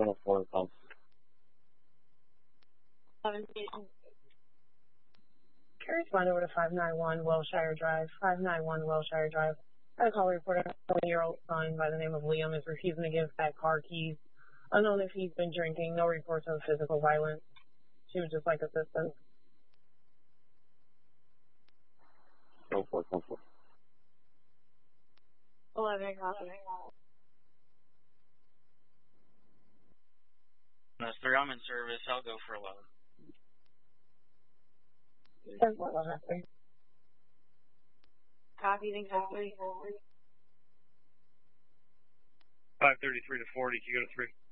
104 pump. 17. Can respond over to 591 Wellshire Drive. 591 Wellshire Drive. I had a call report a 20-year-old son by the name of Liam is refusing to give back car keys. Unknown if he's been drinking. No reports of physical violence. She would just like assistance. 04, 14. 11 copy. That's 3, I'm in service. I'll go for 11. 10-11. Copy, exactly. 533 to 40, can you go to 3?